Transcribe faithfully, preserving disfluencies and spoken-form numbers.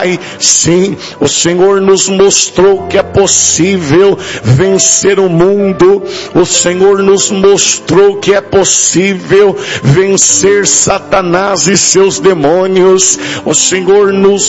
Sim, o Senhor nos mostrou que é possível vencer o mundo. O Senhor nos mostrou que é possível vencer Satanás e seus demônios. O Senhor nos